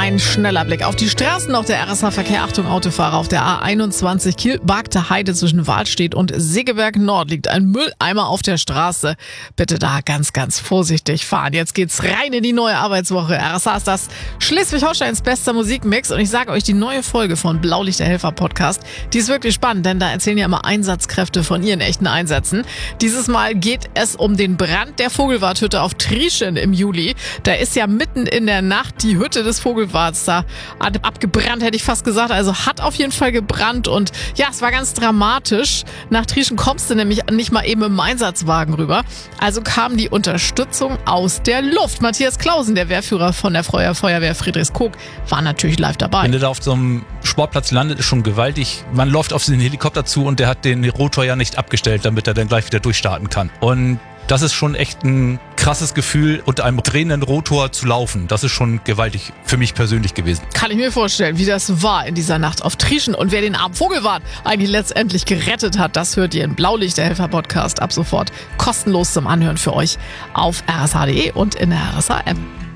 Ein schneller Blick auf die Straßen, noch der RSA-Verkehr. Achtung, Autofahrer, auf der A21 Kiel-Bargte Heide zwischen Wahlstedt und Segeberg Nord liegt ein Mülleimer auf der Straße. Bitte da ganz, ganz vorsichtig fahren. Jetzt geht's rein in die neue Arbeitswoche. RSA ist das Schleswig-Holsteins bester Musikmix und ich sage euch, die neue Folge von Blaulicht der Helfer Podcast, die ist wirklich spannend, denn da erzählen ja immer Einsatzkräfte von ihren echten Einsätzen. Dieses Mal geht es um den Brand der Vogelwarthütte auf Trieschen im Juli. Da ist ja mitten in der Nacht die Hütte des Vogelwarts da abgebrannt, hätte ich fast gesagt. Also hat auf jeden Fall gebrannt und ja, es war ganz dramatisch. Nach Trieschen kommst du nämlich nicht mal eben im Einsatzwagen rüber. Also kam die Unterstützung aus der Luft. Matthias Clausen, der Wehrführer von der Feuerwehr Friedrichskoog, war natürlich live dabei. Wenn der da auf so einem Sportplatz landet, ist schon gewaltig. Man läuft auf den Helikopter zu und der hat den Rotor ja nicht abgestellt, damit er dann gleich wieder durchstarten kann. Und das ist schon echt ein krasses Gefühl, unter einem drehenden Rotor zu laufen. Das ist schon gewaltig für mich persönlich gewesen. Kann ich mir vorstellen, wie das war in dieser Nacht auf Trieschen und wer den armen Vogelwart eigentlich letztendlich gerettet hat, das hört ihr im Blaulicht der Helfer Podcast ab sofort kostenlos zum Anhören für euch auf rsh.de und in der RSA-App.